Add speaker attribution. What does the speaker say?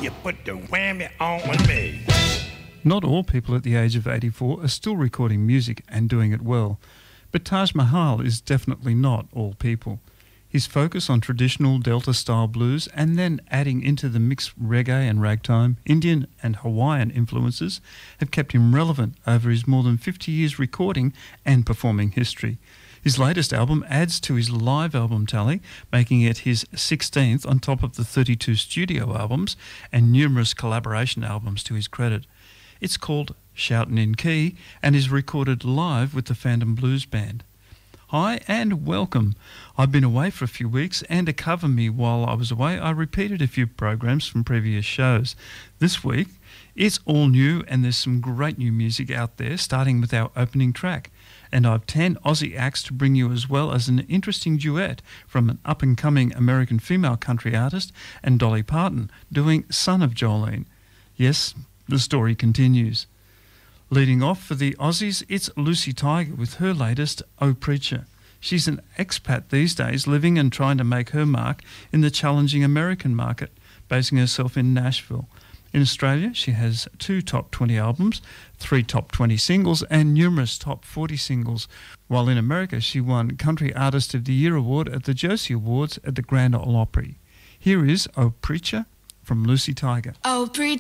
Speaker 1: You put the whammy on me.
Speaker 2: Not all people at the age of 84 are still recording music and doing it well, but Taj Mahal is definitely not all people. His focus on traditional Delta-style blues and then adding into the mix reggae and ragtime, Indian and Hawaiian influences have kept him relevant over his more than 50 years recording and performing history. His latest album adds to his live album tally, making it his 16th on top of the 32 studio albums and numerous collaboration albums to his credit. It's called Shoutin' in Key and is recorded live with the Phantom Blues Band. Hi and welcome. I've been away for a few weeks, and to cover me while I was away, I repeated a few programs from previous shows. This week, it's all new and there's some great new music out there, starting with our opening track. And I've 10 Aussie acts to bring you, as well as an interesting duet from an up-and-coming American female country artist and Dolly Parton doing Son of Jolene. Yes, the story continues. Leading off for the Aussies, it's Lucy Tiger with her latest, Oh Preacher. She's an expat these days, living and trying to make her mark in the challenging American market, basing herself in Nashville. In Australia, she has 2 top 20 albums, 3 top 20 singles, and numerous top 40 singles, while in America she won Country Artist of the Year award at the Josie Awards at the Grand Ole Opry. Here is Oh Preacher from Lucy Tiger.
Speaker 3: Oh, preacher.